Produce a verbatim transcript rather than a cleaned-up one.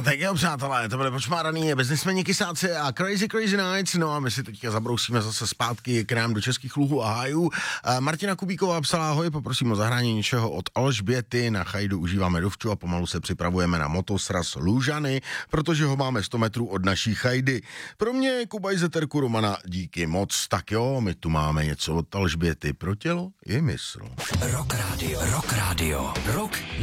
Tak jo, přátelé, to byly počmáraný biznismeni Kysáci a Crazy Crazy Nights, no a my si teďka zabrousíme zase zpátky k nám do českých luhů a hájů. Martina Kubíková psala, ahoj, poprosím o zahrání něčeho od Alžběty, na Chajdu užíváme dovču a pomalu se připravujeme na motosraz Lužany, protože ho máme sto metrů od naší Chajdy. Pro mě Kuba Zeterku Romana, díky moc, tak jo, my tu máme něco od Alžběty pro tělo i mysl. Rock Radio, Rock Radio, Rock